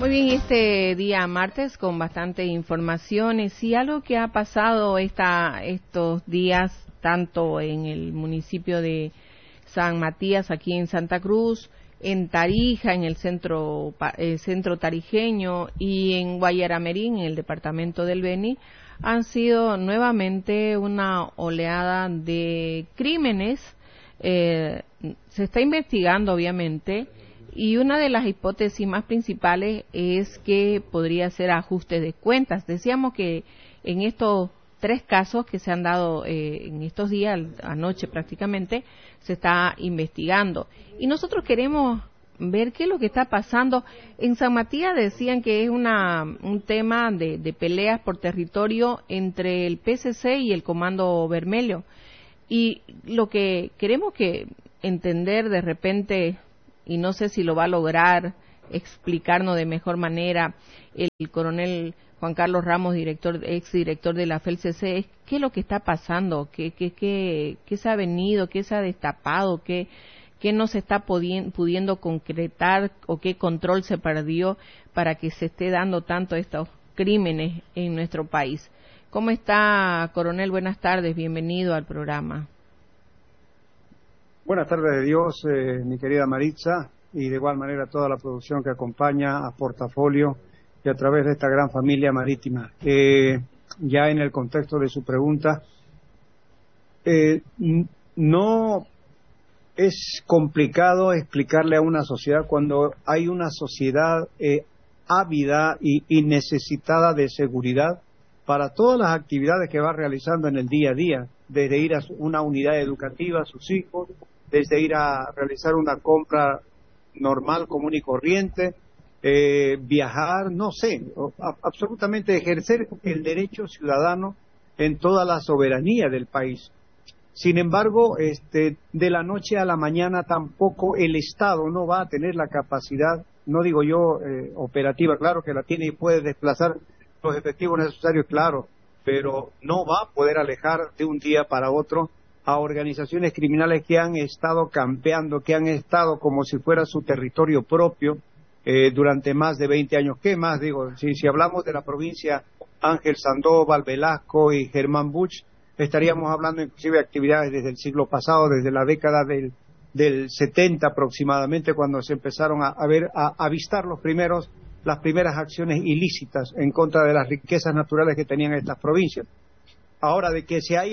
Muy bien, este día martes con bastante informaciones y algo que ha pasado estos días tanto en el municipio de San Matías, aquí en Santa Cruz, en Tarija, en el centro tarijeño, y en Guayaramerín, en el departamento del Beni, han sido nuevamente una oleada de crímenes. Se está investigando, obviamente, y una de las hipótesis más principales es que podría ser ajuste de cuentas. Decíamos que en estos 3 casos que se han dado en estos días, anoche prácticamente, se está investigando. Y nosotros queremos ver qué es lo que está pasando. En San Matías decían que es un tema de peleas por territorio entre el PCC y el Comando Vermelho. Y lo que queremos que entender de repente, y no sé si lo va a lograr explicarnos de mejor manera el coronel Juan Carlos Ramos, exdirector de la FELCC, es qué es lo que está pasando, qué se ha venido, qué se ha destapado, qué no se está pudiendo concretar o qué control se perdió para que se esté dando tanto estos crímenes en nuestro país. ¿Cómo está, coronel? Buenas tardes, bienvenido al programa. Buenas tardes de Dios, mi querida Maritza, y de igual manera toda la producción que acompaña a Portafolio y a través de esta gran familia marítima. Ya en el contexto de su pregunta, no es complicado explicarle a una sociedad cuando hay una sociedad ávida y necesitada de seguridad para todas las actividades que va realizando en el día a día, desde ir a una unidad educativa a sus hijos, desde ir a realizar una compra normal, común y corriente, viajar, no sé, absolutamente ejercer el derecho ciudadano en toda la soberanía del país. Sin embargo, de la noche a la mañana tampoco el Estado no va a tener la capacidad, no digo yo operativa, claro que la tiene y puede desplazar los efectivos necesarios, claro, pero no va a poder alejar de un día para otro a organizaciones criminales que han estado campeando, que han estado como si fuera su territorio propio durante más de 20 años. ¿Qué más? Digo, si hablamos de la provincia Ángel Sandoval, Velasco y Germán Buch, estaríamos hablando inclusive de actividades desde el siglo pasado, desde la década del 70 aproximadamente, cuando se empezaron a avistar las primeras acciones ilícitas en contra de las riquezas naturales que tenían estas provincias. Ahora, de que se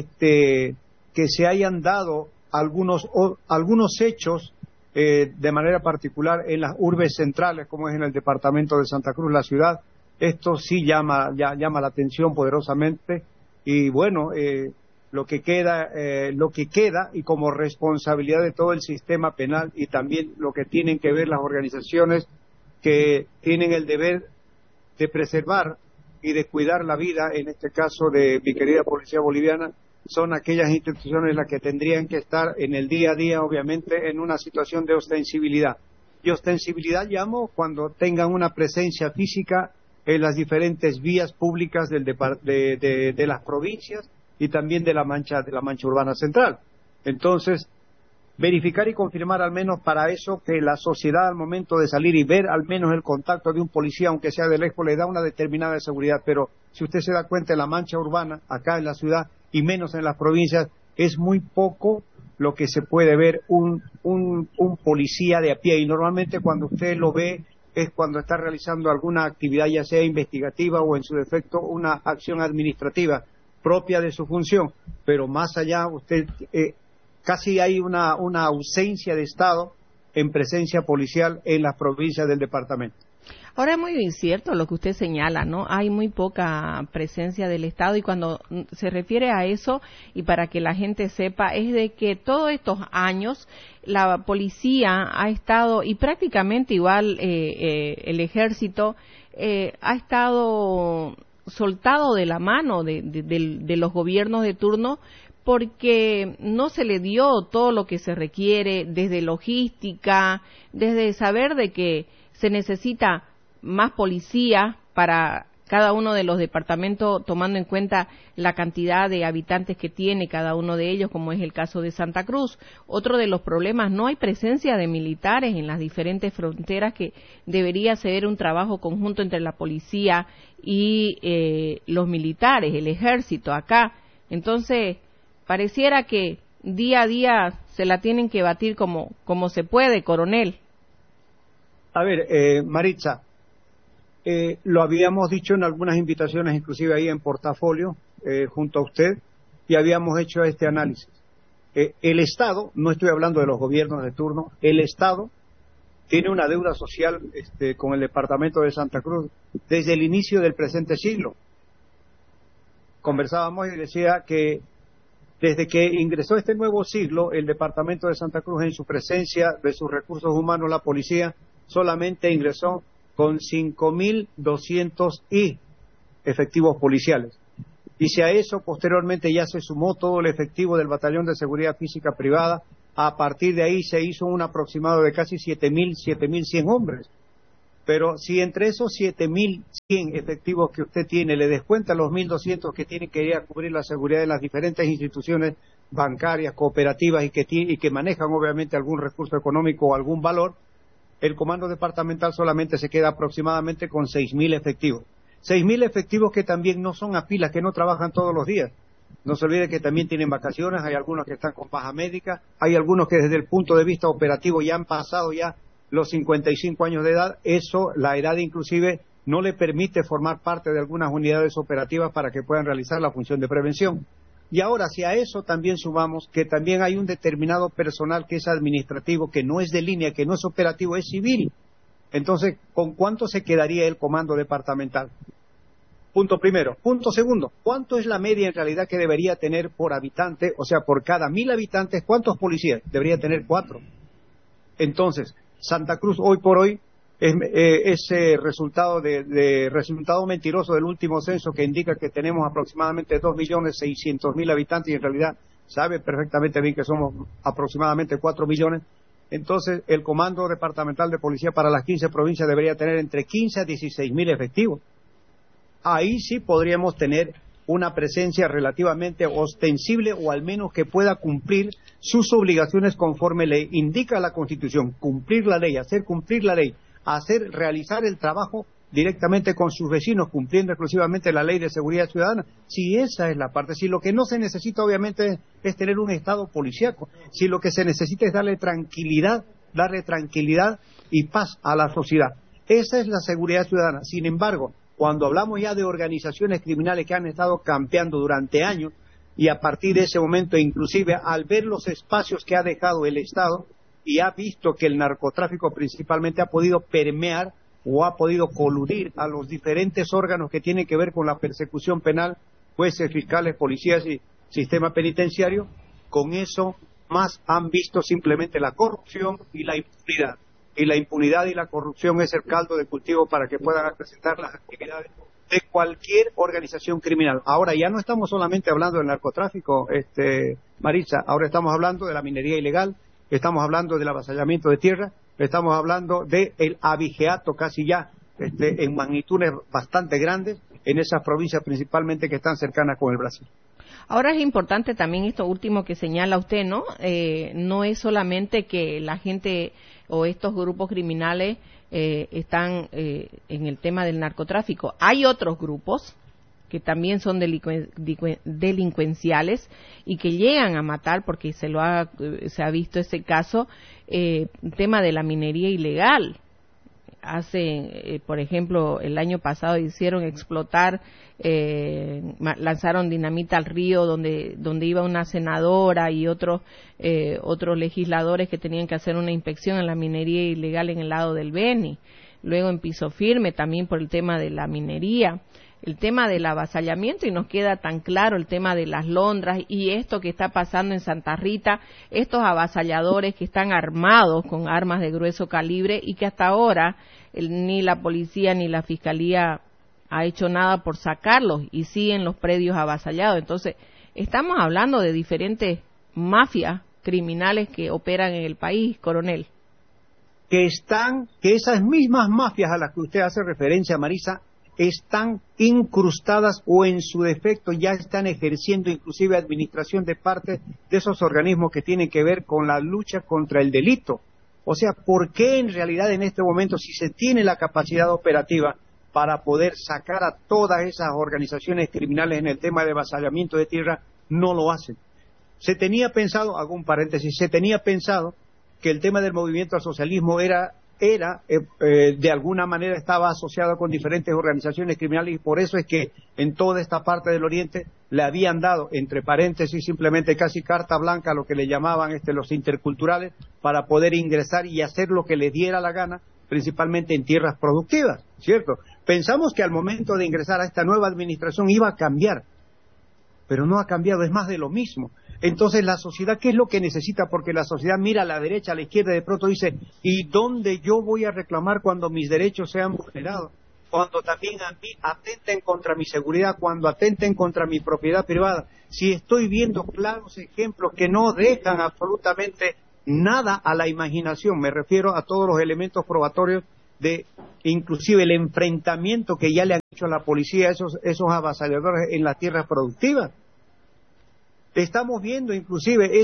hayan dado algunos hechos de manera particular en las urbes centrales, como es en el departamento de Santa Cruz, la ciudad, esto sí llama la atención poderosamente. Y bueno, lo que queda y como responsabilidad de todo el sistema penal, y también lo que tienen que ver las organizaciones que tienen el deber de preservar y de cuidar la vida, en este caso de mi querida policía boliviana, son aquellas instituciones las que tendrían que estar en el día a día, obviamente, en una situación de ostensibilidad. Y ostensibilidad llamo cuando tengan una presencia física en las diferentes vías públicas de las provincias y también de la mancha urbana central. Entonces, verificar y confirmar al menos para eso que la sociedad al momento de salir y ver al menos el contacto de un policía, aunque sea de lejos, le da una determinada seguridad. Pero si usted se da cuenta, en la mancha urbana, acá en la ciudad y menos en las provincias, es muy poco lo que se puede ver un policía de a pie. Y normalmente cuando usted lo ve es cuando está realizando alguna actividad, ya sea investigativa o en su defecto una acción administrativa propia de su función. Pero más allá, usted casi hay una ausencia de Estado en presencia policial en las provincias del departamento. Ahora es muy cierto lo que usted señala, ¿no? Hay muy poca presencia del Estado, y cuando se refiere a eso, y para que la gente sepa, es de que todos estos años la policía ha estado, y prácticamente igual el ejército, ha estado soltado de la mano de los gobiernos de turno, porque no se le dio todo lo que se requiere, desde logística, desde saber de que se necesita más policía para cada uno de los departamentos, tomando en cuenta la cantidad de habitantes que tiene cada uno de ellos, como es el caso de Santa Cruz. Otro de los problemas, no hay presencia de militares en las diferentes fronteras, que debería ser un trabajo conjunto entre la policía y los militares, el ejército acá. Entonces, pareciera que día a día se la tienen que batir como se puede, coronel. A ver, Maritza, lo habíamos dicho en algunas invitaciones, inclusive ahí en portafolio, junto a usted, y habíamos hecho este análisis. El Estado, no estoy hablando de los gobiernos de turno, el Estado tiene una deuda social con el departamento de Santa Cruz desde el inicio del presente siglo. Conversábamos y decía que desde que ingresó este nuevo siglo, el departamento de Santa Cruz, en su presencia de sus recursos humanos, la policía solamente ingresó con 5.200 efectivos policiales. Y si a eso posteriormente ya se sumó todo el efectivo del Batallón de Seguridad Física Privada, a partir de ahí se hizo un aproximado de casi 7.100 hombres. Pero si entre esos 7.100 efectivos que usted tiene le descuenta los 1.200 que tienen que ir a cubrir la seguridad de las diferentes instituciones bancarias, cooperativas y que manejan obviamente algún recurso económico o algún valor, el comando departamental solamente se queda aproximadamente con 6.000 efectivos. 6.000 efectivos que también no son a pilas, que no trabajan todos los días. No se olvide que también tienen vacaciones, hay algunos que están con baja médica, hay algunos que desde el punto de vista operativo ya han pasado ya los 55 años de edad. Eso, la edad inclusive, no le permite formar parte de algunas unidades operativas para que puedan realizar la función de prevención. Y ahora, si a eso también sumamos que también hay un determinado personal que es administrativo, que no es de línea, que no es operativo, es civil. Entonces, ¿con cuánto se quedaría el comando departamental? Punto primero. Punto segundo, ¿cuánto es la media en realidad que debería tener por habitante? O sea, por cada 1.000 habitantes, ¿cuántos policías? Debería tener 4. Entonces, Santa Cruz hoy por hoy es resultado resultado mentiroso del último censo, que indica que tenemos aproximadamente 2.600.000 habitantes, y en realidad sabe perfectamente bien que somos aproximadamente 4 millones. Entonces, el Comando Departamental de Policía para las 15 provincias debería tener entre 15 a 16.000 efectivos. Ahí sí podríamos tener una presencia relativamente ostensible, o al menos que pueda cumplir sus obligaciones conforme le indica la Constitución: cumplir la ley, hacer cumplir la ley, realizar el trabajo directamente con sus vecinos, cumpliendo exclusivamente la ley de seguridad ciudadana. Si esa es la parte, si lo que no se necesita obviamente es tener un Estado policíaco, si lo que se necesita es darle tranquilidad y paz a la sociedad, esa es la seguridad ciudadana. Sin embargo, cuando hablamos ya de organizaciones criminales que han estado campeando durante años, y a partir de ese momento, inclusive al ver los espacios que ha dejado el Estado y ha visto que el narcotráfico principalmente ha podido permear o ha podido coludir a los diferentes órganos que tienen que ver con la persecución penal, jueces, fiscales, policías y sistema penitenciario, con eso más han visto simplemente la corrupción y la impunidad. Y la impunidad y la corrupción es el caldo de cultivo para que puedan presentar las actividades de cualquier organización criminal. Ahora ya no estamos solamente hablando del narcotráfico, Maritza, ahora estamos hablando de la minería ilegal, estamos hablando del avasallamiento de tierra, estamos hablando del abigeato casi ya en magnitudes bastante grandes en esas provincias principalmente que están cercanas con el Brasil. Ahora es importante también esto último que señala usted, ¿no? No es solamente que la gente o estos grupos criminales están en el tema del narcotráfico. Hay otros grupos que también son delincuenciales y que llegan a matar, porque se ha visto ese caso, tema de la minería ilegal. Por ejemplo, el año pasado hicieron explotar, lanzaron dinamita al río donde iba una senadora y otros legisladores que tenían que hacer una inspección en la minería ilegal en el lado del Beni. Luego en Piso Firme también por el tema de la minería, el tema del avasallamiento, y nos queda tan claro el tema de las Londras y esto que está pasando en Santa Rita, estos avasalladores que están armados con armas de grueso calibre y que hasta ahora ni la policía ni la fiscalía ha hecho nada por sacarlos y siguen los predios avasallados. Entonces, estamos hablando de diferentes mafias criminales que operan en el país, coronel. Que esas mismas mafias a las que usted hace referencia, Marisa, están incrustadas o en su defecto ya están ejerciendo inclusive administración de parte de esos organismos que tienen que ver con la lucha contra el delito. O sea, ¿por qué en realidad en este momento, si se tiene la capacidad operativa para poder sacar a todas esas organizaciones criminales en el tema de avasallamiento de tierra, no lo hacen? Se tenía pensado, hago un paréntesis, se tenía pensado que el tema del movimiento al socialismo de alguna manera estaba asociado con diferentes organizaciones criminales y por eso es que en toda esta parte del Oriente le habían dado, entre paréntesis, simplemente casi carta blanca a lo que le llamaban los interculturales para poder ingresar y hacer lo que les diera la gana, principalmente en tierras productivas, ¿cierto? Pensamos que al momento de ingresar a esta nueva administración iba a cambiar, pero no ha cambiado, es más de lo mismo. Entonces la sociedad, ¿qué es lo que necesita? Porque la sociedad mira a la derecha, a la izquierda y de pronto dice, ¿y dónde yo voy a reclamar cuando mis derechos sean vulnerados? Cuando también a mí atenten contra mi seguridad, cuando atenten contra mi propiedad privada. Si estoy viendo claros ejemplos que no dejan absolutamente nada a la imaginación, me refiero a todos los elementos probatorios de inclusive el enfrentamiento que ya le han hecho a la policía esos avasalladores en las tierras productivas. Estamos viendo inclusive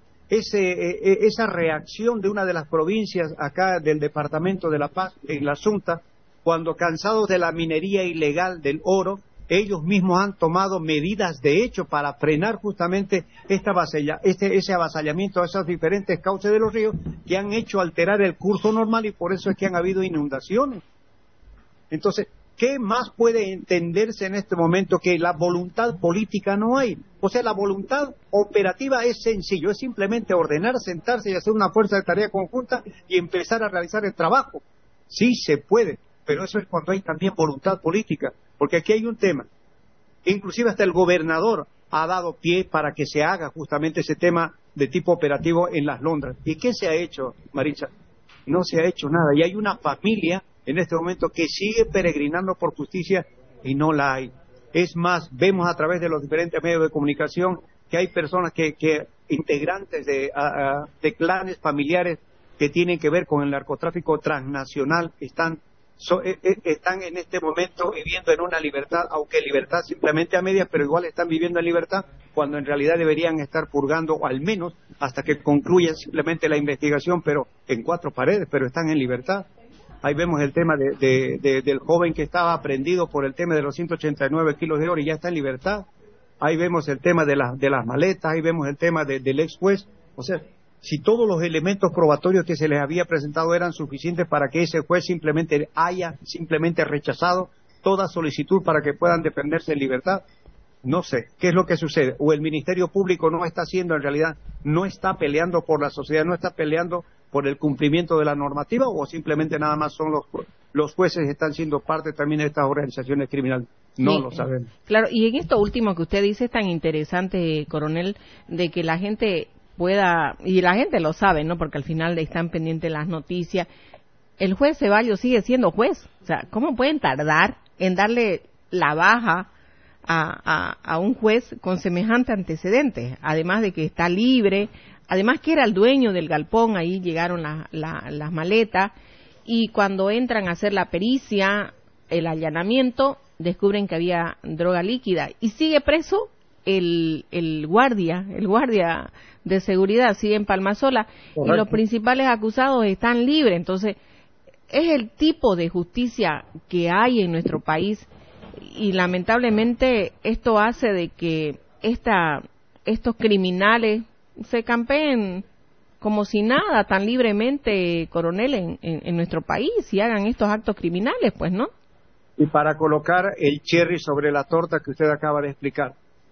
esa reacción de una de las provincias acá del departamento de La Paz, en la Asunta, cuando cansados de la minería ilegal del oro, ellos mismos han tomado medidas de hecho para frenar justamente ese avasallamiento a esos diferentes cauces de los ríos que han hecho alterar el curso normal y por eso es que han habido inundaciones. Entonces, ¿qué más puede entenderse en este momento que la voluntad política no hay? O sea, la voluntad operativa es sencillo, es simplemente ordenar, sentarse y hacer una fuerza de tarea conjunta y empezar a realizar el trabajo. Sí se puede, pero eso es cuando hay también voluntad política, porque aquí hay un tema. Inclusive hasta el gobernador ha dado pie para que se haga justamente ese tema de tipo operativo en Las Londras. ¿Y qué se ha hecho, Maritza? No se ha hecho nada. Y hay una familia en este momento que sigue peregrinando por justicia y no la hay. Es más, vemos a través de los diferentes medios de comunicación que hay personas que integrantes de clanes familiares que tienen que ver con el narcotráfico transnacional están en este momento viviendo en una libertad, aunque libertad simplemente a medias, pero igual están viviendo en libertad cuando en realidad deberían estar purgando, o al menos hasta que concluya simplemente la investigación, pero en 4 paredes, pero están en libertad. Ahí vemos el tema del joven que estaba aprehendido por el tema de los 189 kilos de oro y ya está en libertad. Ahí vemos el tema de las maletas, ahí vemos el tema del ex juez. O sea, si todos los elementos probatorios que se les había presentado eran suficientes para que ese juez haya rechazado toda solicitud para que puedan defenderse en libertad, no sé, ¿qué es lo que sucede? O el Ministerio Público no está haciendo, en realidad, no está peleando por la sociedad, no está peleando por el cumplimiento de la normativa, o simplemente nada más son los jueces que están siendo parte también de estas organizaciones criminales. No sí, lo sabemos. Claro, y en esto último que usted dice es tan interesante, coronel, de que la gente pueda, y la gente lo sabe, ¿no? Porque al final están pendientes las noticias. El juez Ceballos sigue siendo juez. O sea, ¿cómo pueden tardar en darle la baja a un juez con semejante antecedente? Además de que está libre, además que era el dueño del galpón, ahí llegaron las maletas, y cuando entran a hacer la pericia, el allanamiento, descubren que había droga líquida, y sigue preso el guardia de seguridad, sigue en Palmasola. Correcto. Y los principales acusados están libres. Entonces, es el tipo de justicia que hay en nuestro país, y lamentablemente esto hace de que estos criminales se campeen como si nada, tan libremente, coronel, en nuestro país, y hagan estos actos criminales, pues, ¿no? Y para colocar el cherry sobre la torta que usted acaba de explicar,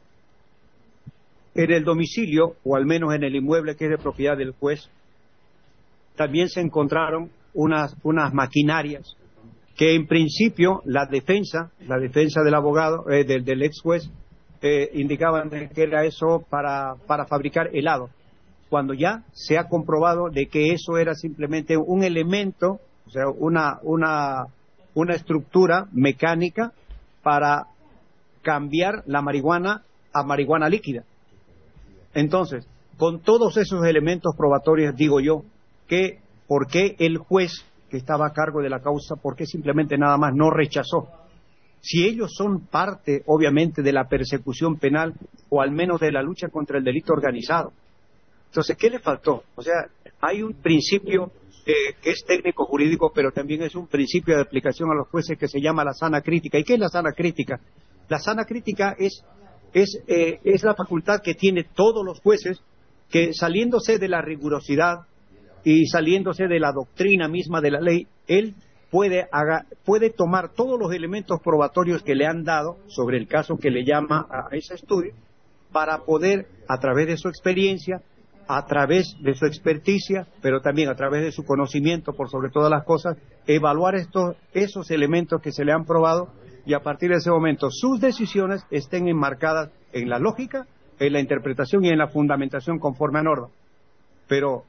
en el domicilio, o al menos en el inmueble que es de propiedad del juez, también se encontraron unas maquinarias que en principio la defensa del abogado, del ex juez, indicaban que era eso para fabricar helado, cuando ya se ha comprobado de que eso era simplemente un elemento, o sea, una estructura mecánica para cambiar la marihuana a marihuana líquida. Entonces, con todos esos elementos probatorios, digo yo, que ¿por qué el juez que estaba a cargo de la causa, por qué simplemente nada más no rechazó? si ellos son parte, obviamente, de la persecución penal o al menos de la lucha contra el delito organizado. Entonces, ¿qué le faltó? O sea, hay un principio que es técnico jurídico, pero también es un principio de aplicación a los jueces que se llama la sana crítica. ¿Y qué es la sana crítica? La sana crítica es la facultad que tiene todos los jueces, que saliéndose de la rigurosidad y saliéndose de la doctrina misma de la ley, él puede tomar todos los elementos probatorios que le han dado sobre el caso que le llama a ese estudio, para poder, a través de su experiencia, a través de su experticia, pero también a través de su conocimiento por sobre todas las cosas, evaluar esos elementos que se le han probado, y a partir de ese momento sus decisiones estén enmarcadas en la lógica, en la interpretación y en la fundamentación conforme a norma. Pero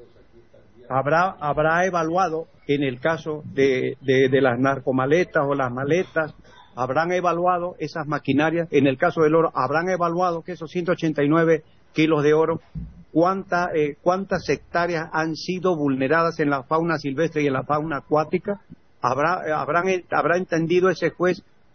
habrá evaluado en el caso de las narcomaletas o las maletas, habrán evaluado esas maquinarias, en el caso del oro, habrán evaluado que esos 189 kilos de oro, cuántas hectáreas han sido vulneradas en la fauna silvestre y en la fauna acuática. Habrá entendido ese juez